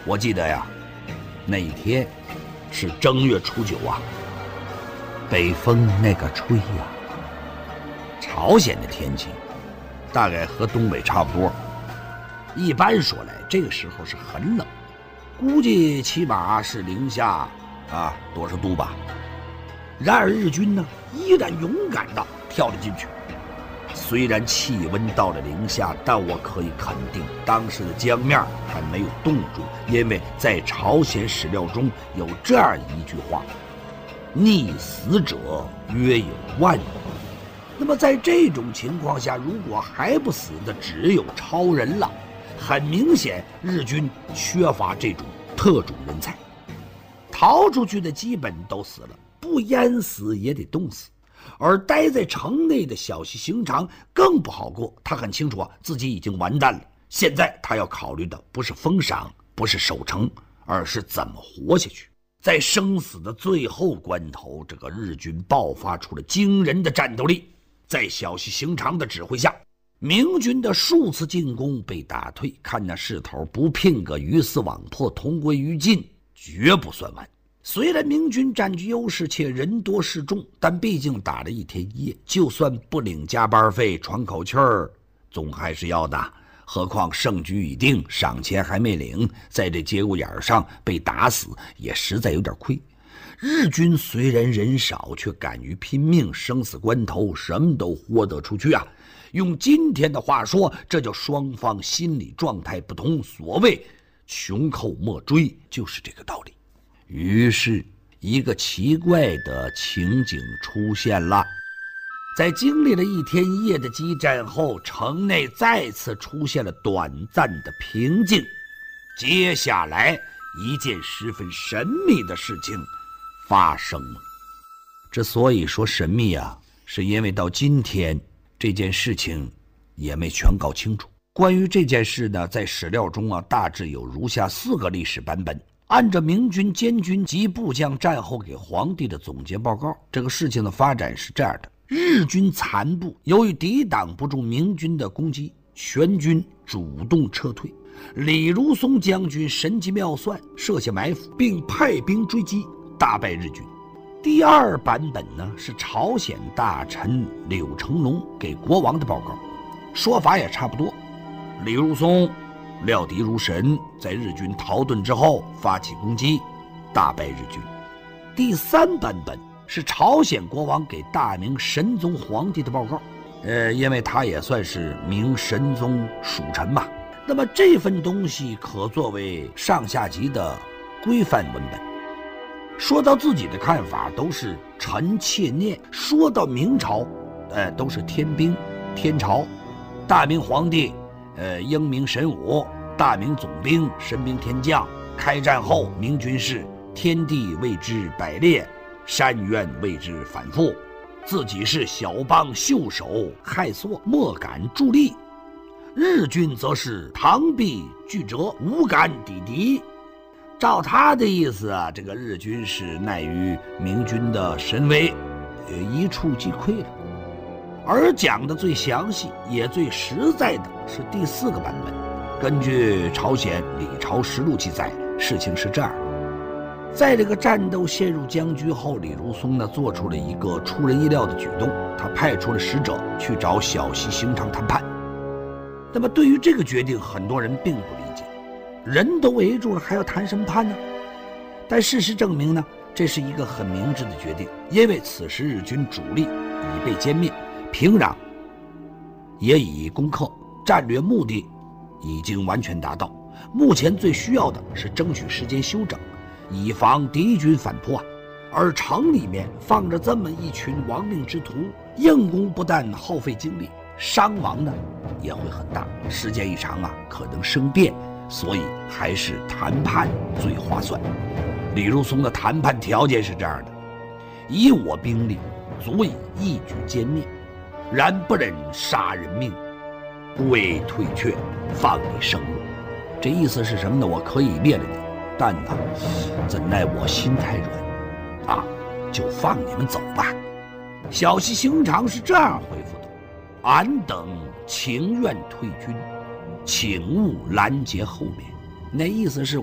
我记得呀，那一天是正月初9啊，北风那个吹呀。朝鲜的天气大概和东北差不多，一般说来这个时候是很冷，估计起码是零下多少度吧。然而日军呢依然勇敢地跳了进去。虽然气温到了零下，但我可以肯定当时的江面还没有冻住，因为在朝鲜史料中有这样一句话：溺死者约有万人。那么在这种情况下，如果还不死的只有超人了。很明显日军缺乏这种特种人才，逃出去的基本都死了，不淹死也得冻死。而待在城内的小西行长更不好过，他很清楚自己已经完蛋了。现在他要考虑的不是封赏，不是守城，而是怎么活下去。在生死的最后关头，这个日军爆发出了惊人的战斗力。在小西行长的指挥下，明军的数次进攻被打退，看那势头，不拼个鱼死网破，同归于尽，绝不算完。虽然明军占据优势且人多势众，但毕竟打了一天一夜，就算不领加班费喘口气儿，总还是要的。何况胜局已定，赏钱还没领，在这节骨眼上被打死，也实在有点亏。日军虽然人少，却敢于拼命，生死关头什么都豁得出去啊！用今天的话说，这叫双方心理状态不同。所谓穷寇莫追，就是这个道理。于是一个奇怪的情景出现了。在经历了一天一夜的激战后，城内再次出现了短暂的平静。接下来一件十分神秘的事情发生了。之所以说神秘啊，是因为到今天这件事情也没全搞清楚。关于这件事呢，在史料中大致有如下4个历史版本。按照明军监军及部将战后给皇帝的总结报告，这个事情的发展是这样的：日军残部由于抵挡不住明军的攻击，全军主动撤退。李如松将军神机妙算，设下埋伏，并派兵追击，大败日军。第2版本呢，是朝鲜大臣柳成龙给国王的报告，说法也差不多。李如松料敌如神，在日军逃遁之后发起攻击，大败日军。第3版本是朝鲜国王给大明神宗皇帝的报告，因为他也算是明神宗属臣嘛。那么这份东西可作为上下级的规范文本。说到自己的看法都是臣妾念，说到明朝，都是天兵天朝，大明皇帝英明神武，大明总兵神兵天将。开战后，明军是天地为之百裂，山渊为之反复，自己是小邦袖手害缩，莫敢助力。日军则是螳臂拒折，无敢抵敌。照他的意思啊，这个日军是奈于明军的神威，一触即溃了。而讲的最详细也最实在的是第4个版本。根据朝鲜李朝实录记载，事情是这样：在这个战斗陷入僵局后，李如松呢做出了一个出人意料的举动，他派出了使者去找小西行长谈判。那么对于这个决定，很多人并不理解，人都围住了，还要谈什么判呢？但事实证明呢，这是一个很明智的决定，因为此时日军主力已被歼灭，平壤也已攻克，战略目的已经完全达到。目前最需要的是争取时间休整，以防敌军反扑啊。而城里面放着这么一群亡命之徒，硬攻不但耗费精力，伤亡呢也会很大，时间一长可能生变，所以还是谈判最划算。李如松的谈判条件是这样的：以我兵力足以一举歼灭，然不忍杀人命，不为退却，放你生路。这意思是什么呢？我可以灭了你，但怎奈我心太软就放你们走吧。小西行长是这样回复的：俺等情愿退军，请勿拦截后面。那意思是